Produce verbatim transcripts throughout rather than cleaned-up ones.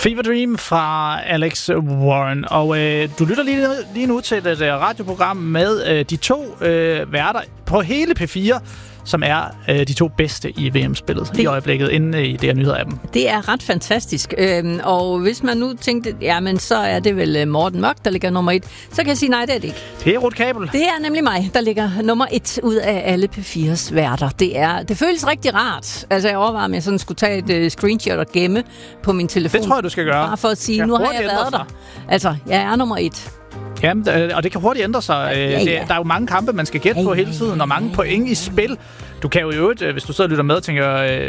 Fever Dream fra Alex Warren. Og øh, du lytter lige, lige nu til et uh, radioprogram med øh, de to øh, værter på hele P fire, som er øh, de to bedste i V M-spillet det, i øjeblikket, inde i D R Nyheder af dem. Det er ret fantastisk. Øhm, og hvis man nu tænkte, jamen så er det vel Morten Mørk, der ligger nummer et, så kan jeg sige, nej, det er det ikke. Det er Ruth Kabel. Det er nemlig mig, der ligger nummer et ud af alle P fires værter. Det, er, det føles rigtig rart. Altså jeg overvejer, om jeg sådan skulle tage et uh, screenshot og gemme på min telefon. Det tror jeg, du skal gøre. Bare for at sige, nu har jeg været der. Altså, jeg er nummer et. Jamen, og det kan hurtigt ændre sig. Ja, ja. Det, der er jo mange kampe, man skal gætte ja, på hele tiden, og mange point i spil. Du kan jo i øvrigt, hvis du sidder og lytter med og tænker,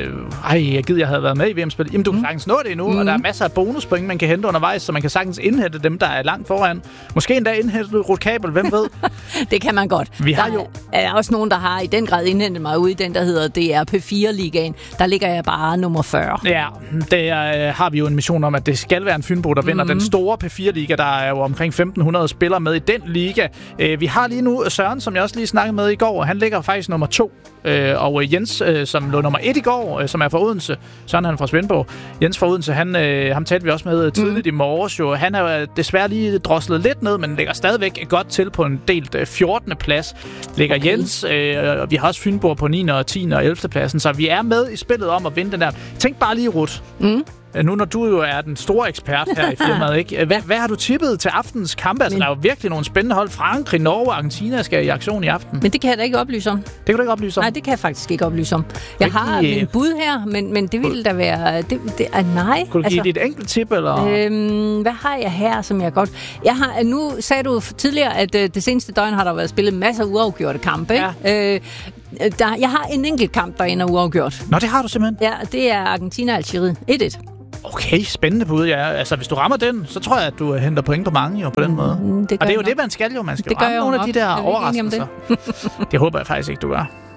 ej, jeg gider, jeg havde været med i V M-spil. Jamen, du kan mm. sagtens nå det endnu, mm. og der er masser af bonuspoint, man kan hente undervejs, så man kan sagtens indhente dem, der er langt foran. Måske endda indhente Ruth Kabel, hvem ved? Det kan man godt. Vi har der jo... er også nogen, der har i den grad indhentet mig ude i den, der hedder D R P fire-ligaen. Der ligger jeg bare nummer fyrre. Ja, der øh, har vi jo en mission om, at det skal være en Fynbo, der mm. vinder den store P fire-liga. Der er jo omkring femten hundrede spillere med i den liga. Øh, vi har lige nu Søren, som jeg også lige snakkede med i går. Han ligger faktisk nummer to. Øh, og Jens, øh, som lå nummer et i går, øh, som er fra Odense. Søren, han er fra Svendborg. Jens fra Odense, han, øh, ham talte vi også med tidligt mm. i morges. Jo. Han er desværre lige droslet lidt ned, men ligger stadigvæk godt til på en delt øh, fjortende plads. Ligger okay. Jens, øh, og vi har også Fynborg på niende og tiende og ellevte pladsen, så vi er med i spillet om at vinde den der. Tænk bare lige, Ruth. Mm. Nu når du jo er den store ekspert her i firmaet, ikke? Hvad, hvad har du tippet til aftens kampe? Altså, der er jo virkelig nogle spændende hold. Frankrig, Norge og Argentina skal i aktion i aften. Men det kan jeg da ikke oplyse om. Det kan du ikke oplyse om? Nej, det kan jeg faktisk ikke oplyse om. Jeg Rigtig... har min bud her, men, men det ville da være... Det, det, uh, nej. Kunne du give altså, dit enkelt tip, eller? Øhm, hvad har jeg her, som jeg godt... Jeg har, nu sagde du tidligere, at uh, det seneste døgn har der været spillet masser af uafgjorte kampe, ikke? Ja. Øh, der, jeg har en enkelt kamp, der er uafgjort. Nå, det har du simpelthen? Ja, det er Argentina-Algeriet. et et. Okay, spændende bud, ja. Altså, hvis du rammer den, så tror jeg, at du henter point på mange jo, på den måde. Mm, det og det er jo nok. det, man skal jo. Man skal det ramme nogle nok. af de der overraskelser. Det. det håber jeg faktisk ikke, du gør.